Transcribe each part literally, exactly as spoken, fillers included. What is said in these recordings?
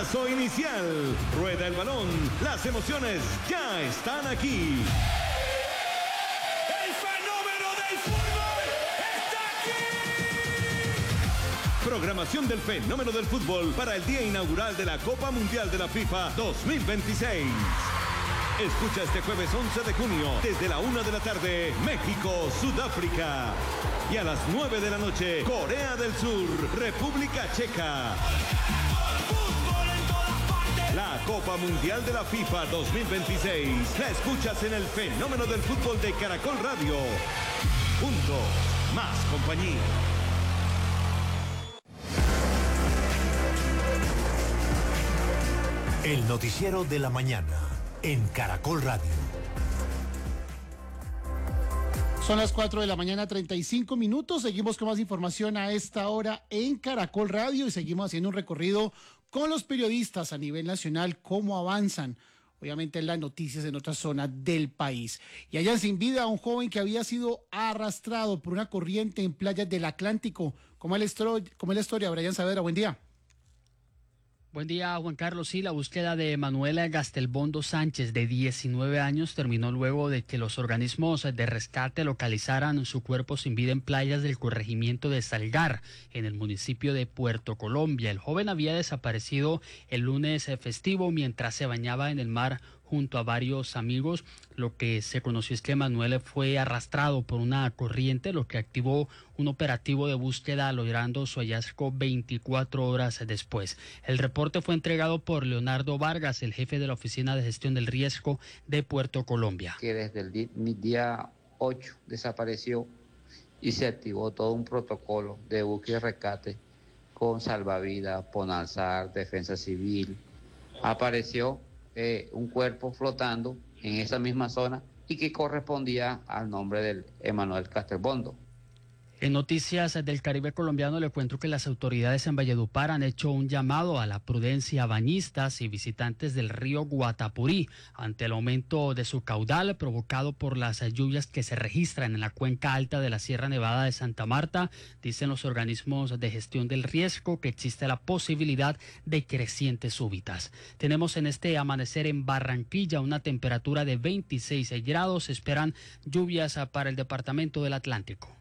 Pitazo inicial. Rueda el balón. Las emociones ya están aquí. ¡El fenómeno del fútbol está aquí! Programación del fenómeno del fútbol para el día inaugural de la Copa Mundial de la FIFA dos mil veintiséis. Escucha este jueves once de junio, desde la una de la tarde, México, Sudáfrica. Y a las nueve de la noche, Corea del Sur, República Checa. La Copa Mundial de la FIFA dos mil veintiséis la escuchas en el fenómeno del fútbol de Caracol Radio. Juntos, más compañía. El noticiero de la mañana en Caracol Radio. Son las cuatro de la mañana, treinta y cinco minutos. Seguimos con más información a esta hora en Caracol Radio y seguimos haciendo un recorrido con los periodistas a nivel nacional, cómo avanzan, obviamente, las noticias en otras zonas del país. Y hallan sin vida a un joven que había sido arrastrado por una corriente en playas del Atlántico. ¿Cómo es la historia, cómo es la historia? Brian Saavedra, buen día. Buen día, Juan Carlos. Sí, la búsqueda de Manuela Gastelbondo Sánchez, de diecinueve años, terminó luego de que los organismos de rescate localizaran su cuerpo sin vida en playas del corregimiento de Salgar, en el municipio de Puerto Colombia. El joven había desaparecido el lunes festivo mientras se bañaba en el mar junto a varios amigos. Lo que se conoció es que Manuel fue arrastrado por una corriente, lo que activó un operativo de búsqueda, logrando su hallazgo veinticuatro horas después. El reporte fue entregado por Leonardo Vargas, el jefe de la Oficina de Gestión del Riesgo de Puerto Colombia. Que desde el día, día ocho desapareció y se activó todo un protocolo de búsqueda y rescate con salvavidas, Ponalzar, Defensa Civil. Apareció Eh, un cuerpo flotando en esa misma zona y que correspondía al nombre del Emanuel Gastelbondo. En noticias del Caribe colombiano le cuento que las autoridades en Valledupar han hecho un llamado a la prudencia a bañistas y visitantes del río Guatapurí ante el aumento de su caudal provocado por las lluvias que se registran en la cuenca alta de la Sierra Nevada de Santa Marta. Dicen los organismos de gestión del riesgo que existe la posibilidad de crecientes súbitas. Tenemos en este amanecer en Barranquilla una temperatura de veintiséis grados. Se esperan lluvias para el departamento del Atlántico.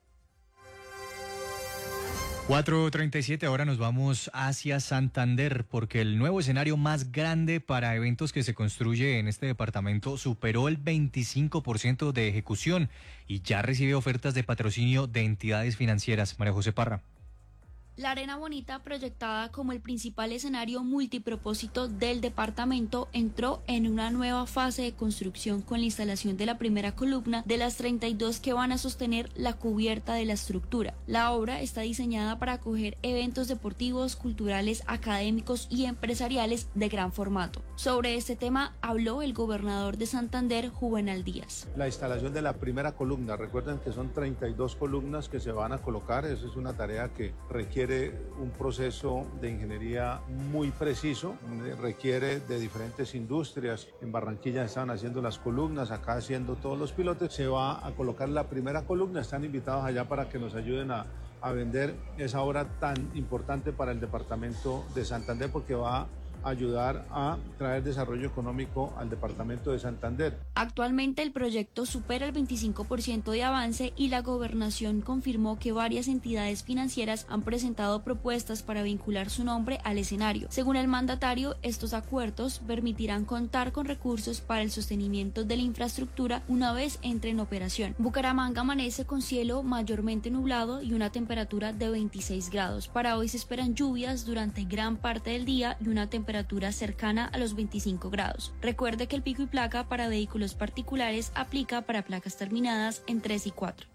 cuatro treinta y siete, ahora nos vamos hacia Santander porque el nuevo escenario más grande para eventos que se construye en este departamento superó el veinticinco por ciento de ejecución y ya recibe ofertas de patrocinio de entidades financieras. María José Parra. La Arena Bonita, proyectada como el principal escenario multipropósito del departamento, entró en una nueva fase de construcción con la instalación de la primera columna de las treinta y dos que van a sostener la cubierta de la estructura. La obra está diseñada para acoger eventos deportivos, culturales, académicos y empresariales de gran formato. Sobre este tema habló el gobernador de Santander, Juvenal Díaz. La instalación de la primera columna, recuerden que son treinta y dos columnas que se van a colocar, eso es una tarea que requiere un proceso de ingeniería muy preciso, requiere de diferentes industrias. En Barranquilla están haciendo las columnas, acá haciendo todos los pilotes. Se va a colocar la primera columna, están invitados allá para que nos ayuden a, a vender esa obra tan importante para el departamento de Santander, porque va ayudar a traer desarrollo económico al departamento de Santander. Actualmente el proyecto supera el veinticinco por ciento de avance y la gobernación confirmó que varias entidades financieras han presentado propuestas para vincular su nombre al escenario. Según el mandatario, estos acuerdos permitirán contar con recursos para el sostenimiento de la infraestructura una vez entre en operación. Bucaramanga amanece con cielo mayormente nublado y una temperatura de veintiséis grados. Para hoy se esperan lluvias durante gran parte del día y una temperatura cercana a los veinticinco grados. Recuerde que el pico y placa para vehículos particulares aplica para placas terminadas en tres y cuatro.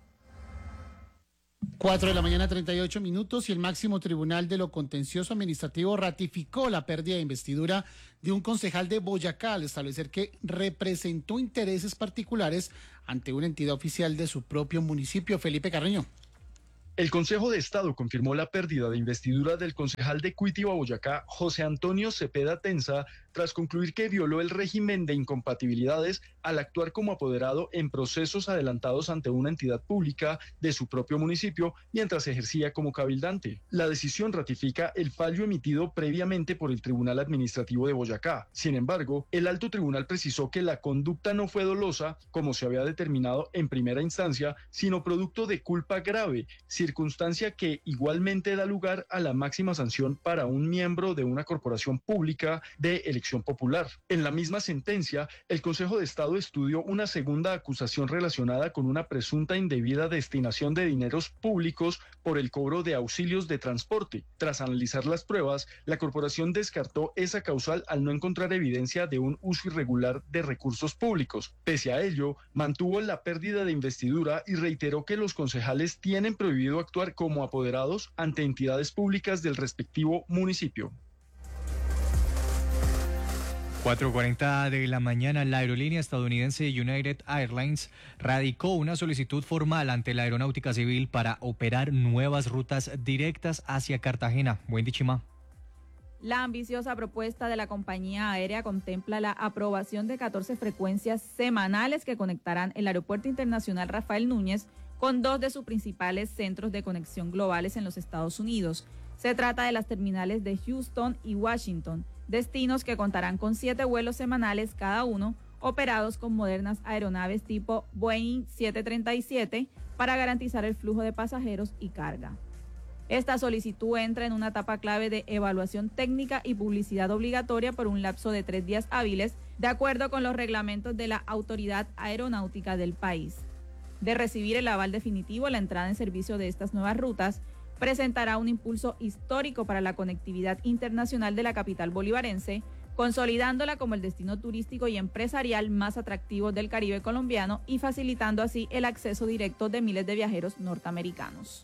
cuatro de la mañana, treinta y ocho minutos, y el máximo tribunal de lo contencioso administrativo ratificó la pérdida de investidura de un concejal de Boyacá al establecer que representó intereses particulares ante una entidad oficial de su propio municipio. Felipe Carreño. El Consejo de Estado confirmó la pérdida de investidura del concejal de Cuitiba, Boyacá, José Antonio Cepeda Tenza, tras concluir que violó el régimen de incompatibilidades al actuar como apoderado en procesos adelantados ante una entidad pública de su propio municipio mientras ejercía como cabildante. La decisión ratifica el fallo emitido previamente por el Tribunal Administrativo de Boyacá. Sin embargo, el alto tribunal precisó que la conducta no fue dolosa, como se había determinado en primera instancia, sino producto de culpa grave, circunstancia que igualmente da lugar a la máxima sanción para un miembro de una corporación pública de elección popular. En la misma sentencia, el Consejo de Estado estudió una segunda acusación relacionada con una presunta indebida destinación de dineros públicos por el cobro de auxilios de transporte. Tras analizar las pruebas, la corporación descartó esa causal al no encontrar evidencia de un uso irregular de recursos públicos. Pese a ello, mantuvo la pérdida de investidura y reiteró que los concejales tienen prohibido actuar como apoderados ante entidades públicas del respectivo municipio. cuatro y cuarenta de la mañana, la aerolínea estadounidense United Airlines radicó una solicitud formal ante la Aeronáutica Civil para operar nuevas rutas directas hacia Cartagena. Buen Dichimá. La ambiciosa propuesta de la compañía aérea contempla la aprobación de catorce frecuencias semanales que conectarán el Aeropuerto Internacional Rafael Núñez con dos de sus principales centros de conexión globales en los Estados Unidos. Se trata de las terminales de Houston y Washington, destinos que contarán con siete vuelos semanales cada uno, operados con modernas aeronaves tipo Boeing siete treinta y siete para garantizar el flujo de pasajeros y carga. Esta solicitud entra en una etapa clave de evaluación técnica y publicidad obligatoria por un lapso de tres días hábiles, de acuerdo con los reglamentos de la Autoridad Aeronáutica del país. De recibir el aval definitivo, la entrada en servicio de estas nuevas rutas presentará un impulso histórico para la conectividad internacional de la capital bolivarense, consolidándola como el destino turístico y empresarial más atractivo del Caribe colombiano y facilitando así el acceso directo de miles de viajeros norteamericanos.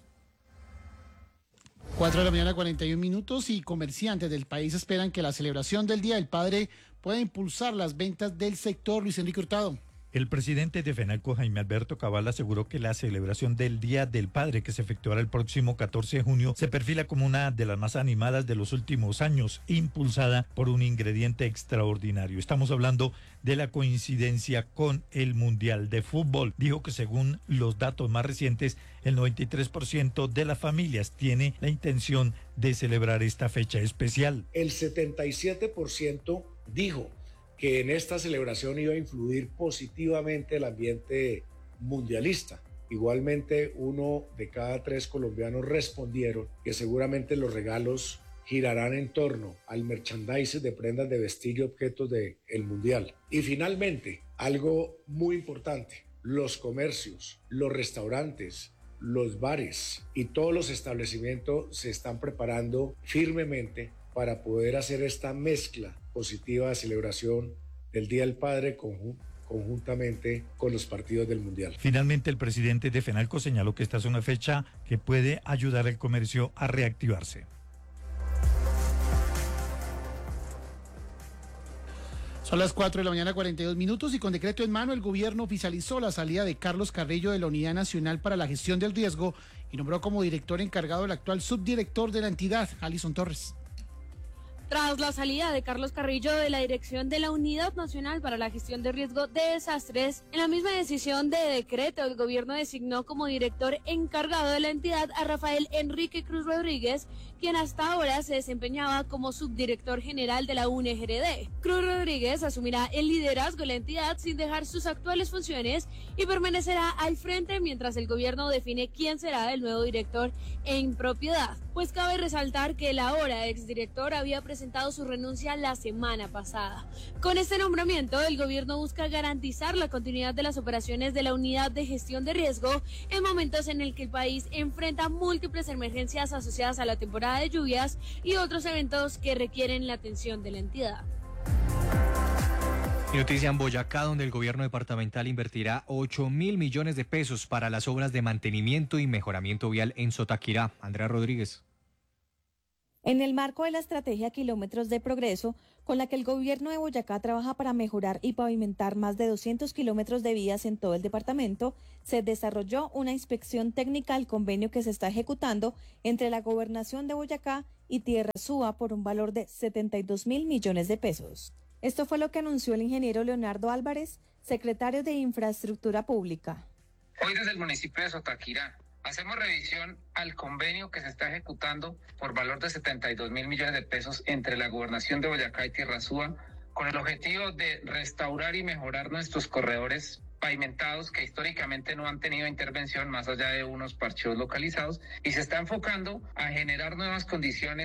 cuatro de la mañana, cuarenta y un minutos, y comerciantes del país esperan que la celebración del Día del Padre pueda impulsar las ventas del sector. Luis Enrique Hurtado. El presidente de FENALCO, Jaime Alberto Cabal, aseguró que la celebración del Día del Padre, que se efectuará el próximo catorce de junio, se perfila como una de las más animadas de los últimos años, impulsada por un ingrediente extraordinario. Estamos hablando de la coincidencia con el Mundial de Fútbol. Dijo que según los datos más recientes, el noventa y tres por ciento de las familias tiene la intención de celebrar esta fecha especial. El setenta y siete por ciento dijo que en esta celebración iba a influir positivamente el ambiente mundialista. Igualmente, uno de cada tres colombianos respondieron que seguramente los regalos girarán en torno al merchandising de prendas de vestir y objetos del mundial. Y finalmente, algo muy importante, los comercios, los restaurantes, los bares y todos los establecimientos se están preparando firmemente para poder hacer esta mezcla positiva de celebración del Día del Padre conjun- conjuntamente con los partidos del Mundial. Finalmente, el presidente de FENALCO señaló que esta es una fecha que puede ayudar al comercio a reactivarse. Son las cuatro de la mañana, cuarenta y dos minutos, y con decreto en mano el gobierno oficializó la salida de Carlos Carrillo de la Unidad Nacional para la Gestión del Riesgo y nombró como director encargado al actual subdirector de la entidad, Alison Torres. Tras la salida de Carlos Carrillo de la dirección de la Unidad Nacional para la Gestión de Riesgo de Desastres, en la misma decisión de decreto, el gobierno designó como director encargado de la entidad a Rafael Enrique Cruz Rodríguez, quien hasta ahora se desempeñaba como subdirector general de la U N G R D. Cruz Rodríguez asumirá el liderazgo de la entidad sin dejar sus actuales funciones y permanecerá al frente mientras el gobierno define quién será el nuevo director en propiedad. Pues cabe resaltar que el ahora exdirector había presentado su renuncia la semana pasada. Con este nombramiento, el gobierno busca garantizar la continuidad de las operaciones de la Unidad de Gestión de Riesgo en momentos en el que el país enfrenta múltiples emergencias asociadas a la temporada de lluvias y otros eventos que requieren la atención de la entidad. Y noticia en Boyacá, donde el gobierno departamental invertirá ocho mil millones de pesos para las obras de mantenimiento y mejoramiento vial en Sotaquirá. Andrea Rodríguez. En el marco de la estrategia Kilómetros de Progreso, con la que el gobierno de Boyacá trabaja para mejorar y pavimentar más de doscientos kilómetros de vías en todo el departamento, se desarrolló una inspección técnica al convenio que se está ejecutando entre la Gobernación de Boyacá y Tierra Súa por un valor de setenta y dos mil millones de pesos. Esto fue lo que anunció el ingeniero Leonardo Álvarez, secretario de Infraestructura Pública. Hoy desde el municipio de Sotaquirá hacemos revisión al convenio que se está ejecutando por valor de setenta y dos mil millones de pesos entre la Gobernación de Boyacá y Tierra Súa con el objetivo de restaurar y mejorar nuestros corredores pavimentados que históricamente no han tenido intervención más allá de unos parcheos localizados y se está enfocando a generar nuevas condiciones